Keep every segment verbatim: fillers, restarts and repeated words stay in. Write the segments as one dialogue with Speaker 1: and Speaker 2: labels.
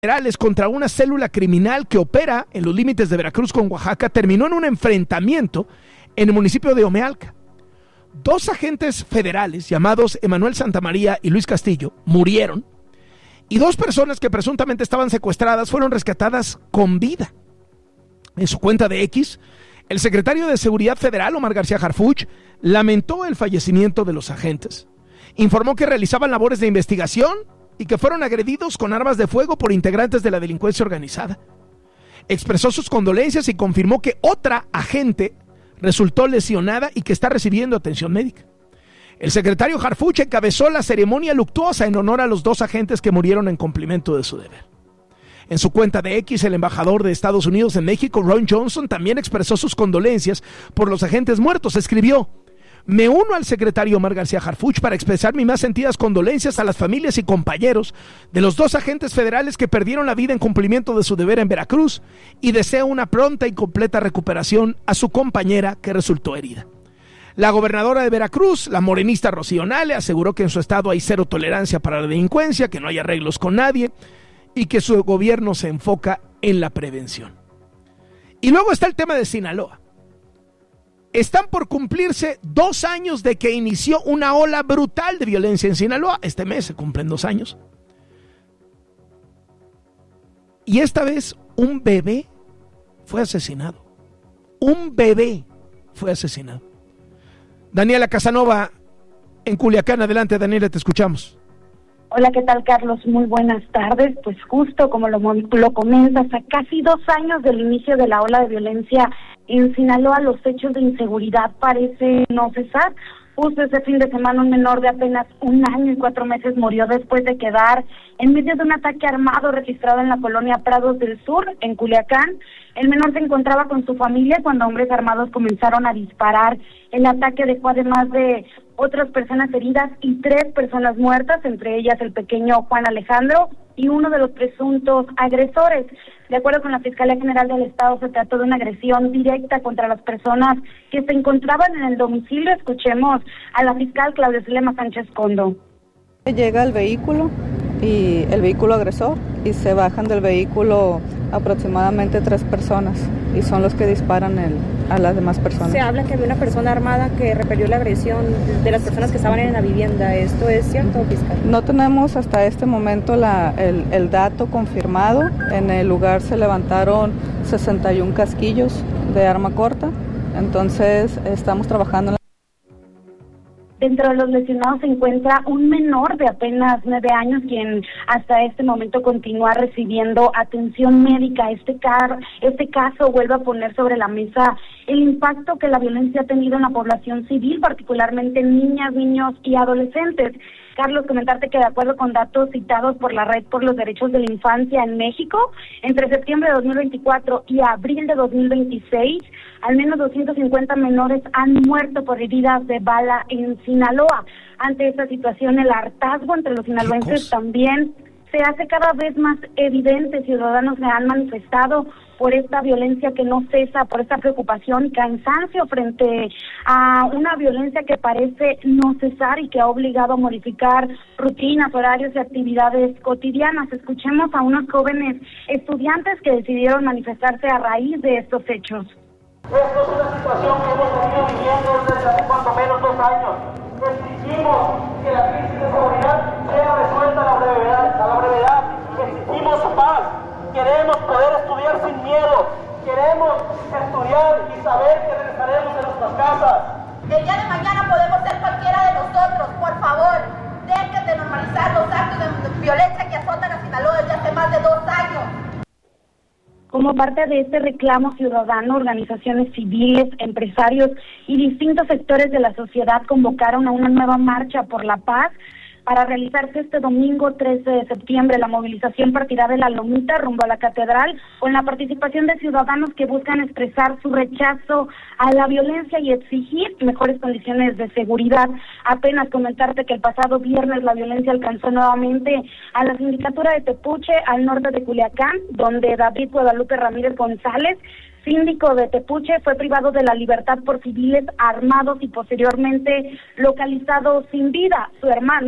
Speaker 1: federales contra una célula criminal que opera en los límites de Veracruz con Oaxaca terminó en un enfrentamiento en el municipio de Omealca. Dos agentes federales llamados Emanuel Santamaría y Luis Castillo murieron y dos personas que presuntamente estaban secuestradas fueron rescatadas con vida. En su cuenta de X, el secretario de Seguridad Federal, Omar García Harfuch, lamentó el fallecimiento de los agentes. Informó que realizaban labores de investigación y que fueron agredidos con armas de fuego por integrantes de la delincuencia organizada. Expresó sus condolencias y confirmó que otra agente resultó lesionada y que está recibiendo atención médica. El secretario Harfuch encabezó la ceremonia luctuosa en honor a los dos agentes que murieron en cumplimiento de su deber. En su cuenta de X, el embajador de Estados Unidos en México, Ron Johnson, también expresó sus condolencias por los agentes muertos. Escribió: me uno al secretario Omar García Harfuch para expresar mis más sentidas condolencias a las familias y compañeros de los dos agentes federales que perdieron la vida en cumplimiento de su deber en Veracruz y deseo una pronta y completa recuperación a su compañera que resultó herida. La gobernadora de Veracruz, la morenista Rocío Nale, aseguró que en su estado hay cero tolerancia para la delincuencia, que no hay arreglos con nadie y que su gobierno se enfoca en la prevención. Y luego está el tema de Sinaloa. Están por cumplirse dos años de que inició una ola brutal de violencia en Sinaloa. Este mes se cumplen dos años. Y esta vez un bebé fue asesinado. Un bebé fue asesinado. Daniela Casanova, en Culiacán. Adelante, Daniela, te escuchamos.
Speaker 2: Hola, ¿qué tal, Carlos? Muy buenas tardes. Pues justo como lo, lo comentas, a casi dos años del inicio de la ola de violencia en Sinaloa, los hechos de inseguridad parecen no cesar. Justo ese fin de semana, un menor de apenas un año y cuatro meses murió después de quedar en medio de un ataque armado registrado en la colonia Prados del Sur, en Culiacán. El menor se encontraba con su familia cuando hombres armados comenzaron a disparar. El ataque dejó además de otras personas heridas y tres personas muertas, entre ellas el pequeño Juan Alejandro y uno de los presuntos agresores. De acuerdo con la Fiscalía General del Estado, se trató de una agresión directa contra las personas que se encontraban en el domicilio. Escuchemos a la fiscal Claudia Zulema Sánchez Condo.
Speaker 3: Llega el vehículo y el vehículo agresor y se bajan del vehículo aproximadamente tres personas y son los que disparan el, a las demás personas.
Speaker 4: Se habla que había una persona armada que repelió la agresión de las personas que estaban en la vivienda. ¿Esto es cierto, fiscal?
Speaker 3: No tenemos hasta este momento la, el, el dato confirmado. En el lugar se levantaron sesenta y uno casquillos de arma corta, entonces estamos trabajando en la...
Speaker 2: Dentro de los lesionados se encuentra un menor de apenas nueve años, quien hasta este momento continúa recibiendo atención médica. Este, car este caso vuelve a poner sobre la mesa el impacto que la violencia ha tenido en la población civil, particularmente en niñas, niños y adolescentes. Carlos, comentarte que de acuerdo con datos citados por la Red por los Derechos de la Infancia en México, entre septiembre de dos mil veinticuatro y abril de dos mil veintiséis, al menos doscientos cincuenta menores han muerto por heridas de bala en Sinaloa. Ante esta situación, el hartazgo entre los sinaloenses también se hace cada vez más evidente. Ciudadanos se han manifestado por esta violencia que no cesa, por esta preocupación y cansancio frente a una violencia que parece no cesar y que ha obligado a modificar rutinas, horarios y actividades cotidianas. Escuchemos a unos jóvenes estudiantes que decidieron manifestarse a raíz de estos hechos.
Speaker 5: Esto es una situación que hemos venido viviendo desde hace cuando menos dos años. Exigimos que la crisis de seguridad sea resuelta a la brevedad. A la brevedad. Exigimos paz. Queremos poder estudiar sin miedo. Queremos estudiar y saber que regresaremos a nuestras casas.
Speaker 6: El día de mañana podemos ser cualquiera de nosotros. Por favor, dejen de normalizar los actos de violencia que azotan a Sinaloa desde hace más de dos años.
Speaker 2: Como parte de este reclamo ciudadano, organizaciones civiles, empresarios y distintos sectores de la sociedad convocaron a una nueva marcha por la paz para realizarse este domingo trece de septiembre. La movilización partirá de la Lomita rumbo a la Catedral, con la participación de ciudadanos que buscan expresar su rechazo a la violencia y exigir mejores condiciones de seguridad. Apenas comentarte que el pasado viernes la violencia alcanzó nuevamente a la sindicatura de Tepuche, al norte de Culiacán, donde David Guadalupe Ramírez González, síndico de Tepuche, fue privado de la libertad por civiles armados y posteriormente localizado sin vida. Su hermano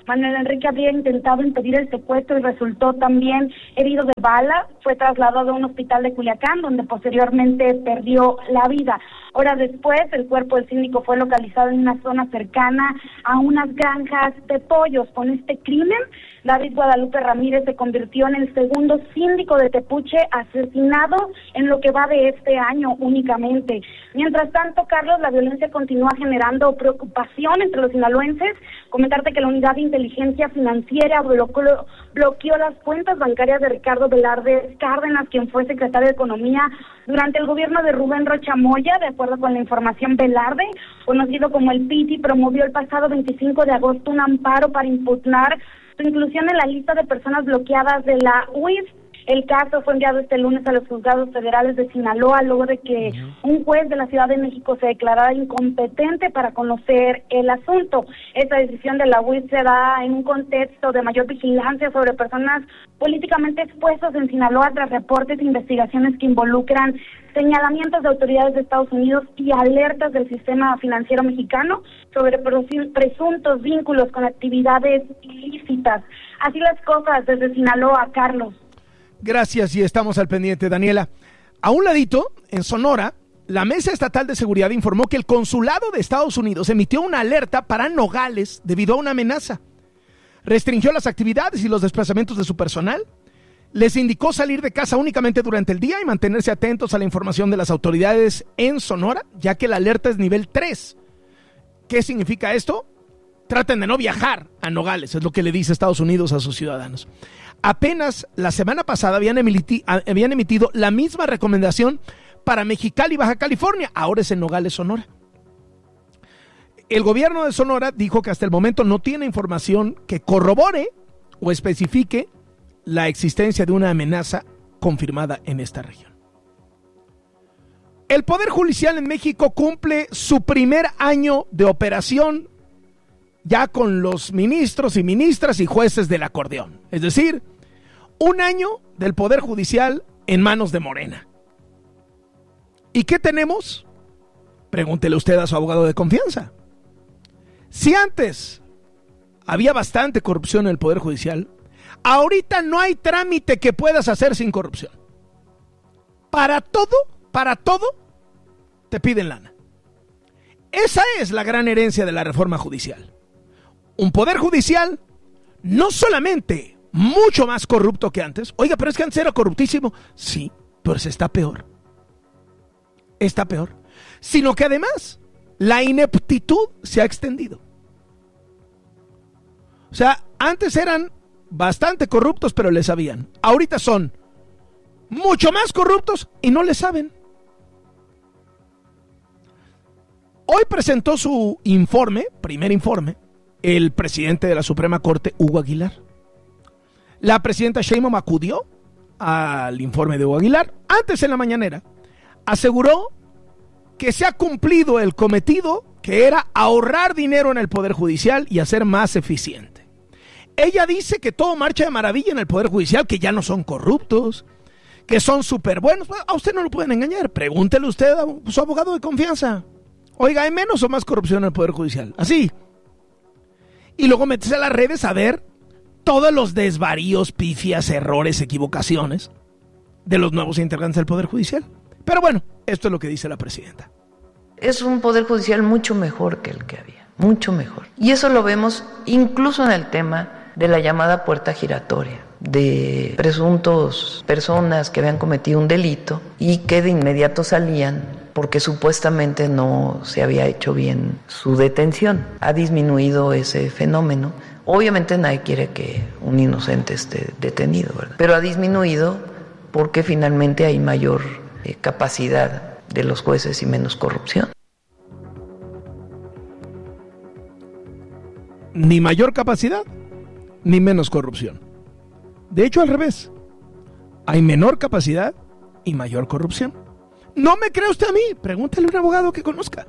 Speaker 2: Manuel Enrique habría intentado impedir el secuestro y resultó también herido de bala. Fue trasladado a un hospital de Culiacán, donde posteriormente perdió la vida. Horas después, el cuerpo del síndico fue localizado en una zona cercana a unas granjas de pollos. Con este crimen, David Guadalupe Ramírez se convirtió en el segundo síndico de Tepuche asesinado en lo que va de este año únicamente. Mientras tanto, Carlos, la violencia continúa generando preocupación entre los sinaloenses. Comentarte que la Unidad de Inteligencia Financiera bloqueó, bloqueó las cuentas bancarias de Ricardo Velarde Cárdenas, quien fue secretario de Economía durante el gobierno de Rubén Rocha Moya. De acuerdo con la información, Velarde, conocido como el Piti, promovió el pasado veinticinco de agosto un amparo para impugnar su inclusión en la lista de personas bloqueadas de la U I F. El caso fue enviado este lunes a los juzgados federales de Sinaloa, luego de que un juez de la Ciudad de México se declarara incompetente para conocer el asunto. Esta decisión de la U I F se da en un contexto de mayor vigilancia sobre personas políticamente expuestas en Sinaloa tras reportes e investigaciones que involucran señalamientos de autoridades de Estados Unidos y alertas del sistema financiero mexicano sobre presuntos vínculos con actividades ilícitas. Así las cosas desde Sinaloa, Carlos.
Speaker 1: Gracias, y estamos al pendiente, Daniela. A un ladito, en Sonora, la Mesa Estatal de Seguridad informó que el Consulado de Estados Unidos emitió una alerta para Nogales debido a una amenaza. Restringió las actividades y los desplazamientos de su personal. Les indicó salir de casa únicamente durante el día y mantenerse atentos a la información de las autoridades en Sonora, ya que la alerta es nivel tres. ¿Qué significa esto? Traten de no viajar a Nogales, es lo que le dice Estados Unidos a sus ciudadanos. Apenas la semana pasada habían, emiti, habían emitido la misma recomendación para Mexicali, Baja California. Ahora es en Nogales, Sonora. El gobierno de Sonora dijo que hasta el momento no tiene información que corrobore o especifique la existencia de una amenaza confirmada en esta región. El Poder Judicial en México cumple su primer año de operación ya con los ministros y ministras y jueces del acordeón. Es decir, un año del Poder Judicial en manos de Morena. ¿Y qué tenemos? Pregúntele usted a su abogado de confianza. Si antes había bastante corrupción en el Poder Judicial, ahorita no hay trámite que puedas hacer sin corrupción. Para todo, para todo, te piden lana. Esa es la gran herencia de la reforma judicial. Un poder judicial no solamente mucho más corrupto que antes. Oiga, pero es que antes era corruptísimo. Sí, pero se está peor. Está peor. Sino que además la ineptitud se ha extendido. O sea, antes eran bastante corruptos, pero le sabían. Ahorita son mucho más corruptos y no le saben. Hoy presentó su informe, primer informe, el presidente de la Suprema Corte, Hugo Aguilar. La presidenta Sheinbaum acudió al informe de Hugo Aguilar. Antes, en la mañanera, aseguró que se ha cumplido el cometido, que era ahorrar dinero en el Poder Judicial y hacer más eficiente. Ella dice que todo marcha de maravilla en el Poder Judicial, que ya no son corruptos, que son súper buenos. A usted no lo pueden engañar. Pregúntele usted a su abogado de confianza. Oiga, ¿hay menos o más corrupción en el Poder Judicial? Así. Y luego métese a las redes a ver todos los desvaríos, pifias, errores, equivocaciones de los nuevos integrantes del Poder Judicial. Pero bueno, esto es lo que dice la presidenta.
Speaker 7: Es un Poder Judicial mucho mejor que el que había, mucho mejor. Y eso lo vemos incluso en el tema de la llamada puerta giratoria, de presuntos personas que habían cometido un delito y que de inmediato salían porque supuestamente no se había hecho bien su detención. Ha disminuido ese fenómeno. Obviamente nadie quiere que un inocente esté detenido, ¿verdad? Pero ha disminuido porque finalmente hay mayor eh, capacidad de los jueces y menos corrupción.
Speaker 1: Ni mayor capacidad, ni menos corrupción. De hecho, al revés. Hay menor capacidad y mayor corrupción. ¿No me cree usted a mí? Pregúntale a un abogado que conozca.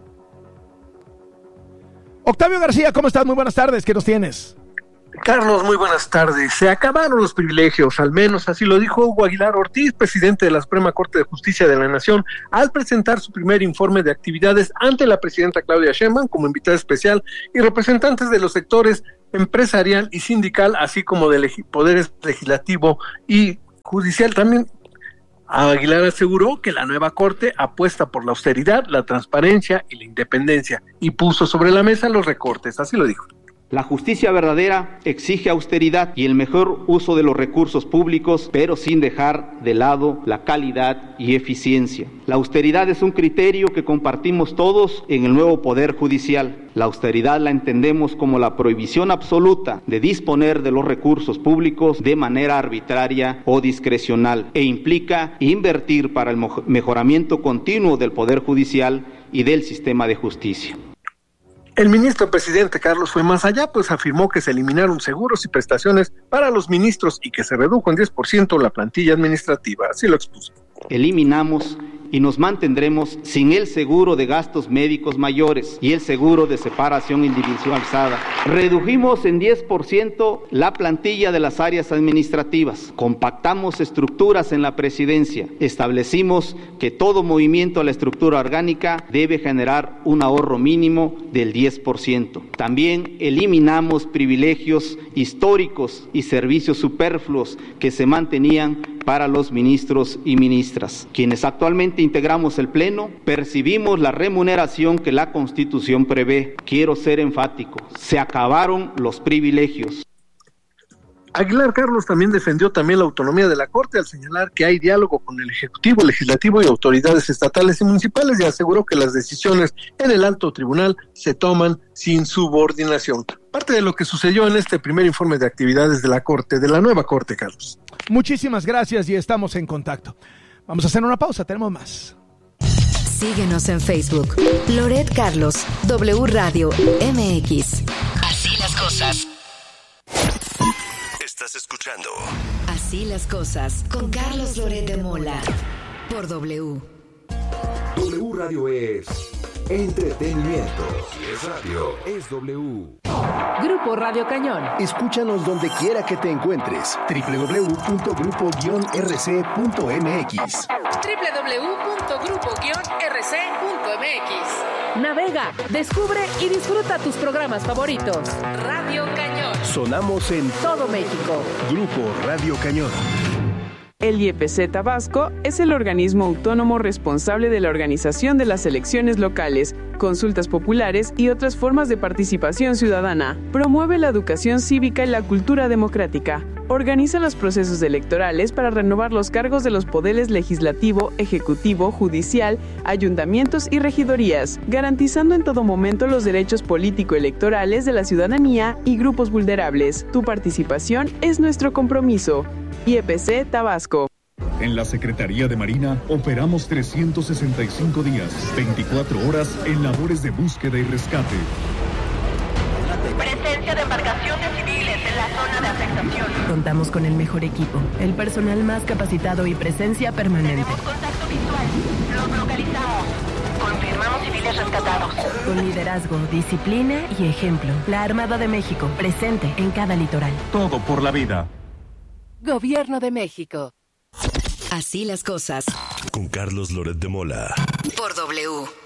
Speaker 1: Octavio García, ¿cómo estás? Muy buenas tardes, ¿qué nos tienes?
Speaker 8: Carlos, muy buenas tardes. Se acabaron los privilegios, al menos así lo dijo Hugo Aguilar Ortiz, presidente de la Suprema Corte de Justicia de la Nación, al presentar su primer informe de actividades ante la presidenta Claudia Sheinbaum como invitada especial y representantes de los sectores empresarial y sindical, así como del leg- poderes legislativo y judicial. También Aguilar aseguró que la nueva Corte apuesta por la austeridad, la transparencia y la independencia, y puso sobre la mesa los recortes, así lo dijo.
Speaker 9: La justicia verdadera exige austeridad y el mejor uso de los recursos públicos, pero sin dejar de lado la calidad y eficiencia. La austeridad es un criterio que compartimos todos en el nuevo Poder Judicial. La austeridad la entendemos como la prohibición absoluta de disponer de los recursos públicos de manera arbitraria o discrecional e implica invertir para el mejoramiento continuo del Poder Judicial y del sistema de justicia.
Speaker 8: El ministro presidente Carlos fue más allá, pues afirmó que se eliminaron seguros y prestaciones para los ministros y que se redujo en diez por ciento la plantilla administrativa, así lo expuso.
Speaker 9: Eliminamos y nos mantendremos sin el seguro de gastos médicos mayores y el seguro de separación individualizada. Redujimos en diez por ciento la plantilla de las áreas administrativas, compactamos estructuras en la presidencia, establecimos que todo movimiento a la estructura orgánica debe generar un ahorro mínimo del diez por ciento. También eliminamos privilegios históricos y servicios superfluos que se mantenían para los ministros y ministras. Quienes actualmente integramos el Pleno, percibimos la remuneración que la Constitución prevé. Quiero ser enfático, se acabaron los privilegios.
Speaker 8: Aguilar Carlos también defendió también la autonomía de la Corte al señalar que hay diálogo con el Ejecutivo, Legislativo y autoridades estatales y municipales, y aseguró que las decisiones en el alto tribunal se toman sin subordinación. Parte de lo que sucedió en este primer informe de actividades de la Corte, de la nueva Corte, Carlos.
Speaker 1: Muchísimas gracias y estamos en contacto. Vamos a hacer una pausa, tenemos más.
Speaker 10: Síguenos en Facebook. Loret Carlos, W Radio M X. Así las cosas.
Speaker 11: Estás escuchando
Speaker 10: Así las cosas con Carlos Loret de Mola por W.
Speaker 11: W Radio es entretenimiento. Si es radio, es W.
Speaker 12: Grupo Radio Cañón.
Speaker 13: Escúchanos donde quiera que te encuentres. doble u doble u doble u punto grupo guion r c punto m x.
Speaker 12: doble u doble u doble u punto grupo guion r c punto m x. Navega, descubre y disfruta tus programas favoritos. Radio Cañón.
Speaker 13: Sonamos en
Speaker 12: todo México.
Speaker 13: Grupo Radio Cañón.
Speaker 14: El I E P C Tabasco es el organismo autónomo responsable de la organización de las elecciones locales, consultas populares y otras formas de participación ciudadana. Promueve la educación cívica y la cultura democrática. Organiza los procesos electorales para renovar los cargos de los poderes legislativo, ejecutivo, judicial, ayuntamientos y regidorías, garantizando en todo momento los derechos político-electorales de la ciudadanía y grupos vulnerables. Tu participación es nuestro compromiso. I E P C Tabasco.
Speaker 15: En la Secretaría de Marina operamos trescientos sesenta y cinco días, veinticuatro horas en labores de búsqueda y rescate.
Speaker 6: Presencia de embarcaciones civiles en la zona de afectación.
Speaker 12: Contamos con el mejor equipo, el personal más capacitado y presencia permanente.
Speaker 6: Tenemos contacto visual. Los localizamos. Confirmamos civiles rescatados.
Speaker 12: Con liderazgo, disciplina y ejemplo. La Armada de México, presente en cada litoral.
Speaker 15: Todo por la vida.
Speaker 12: Gobierno de México.
Speaker 10: Así las cosas.
Speaker 11: Con Carlos Loret de Mola.
Speaker 10: Por W.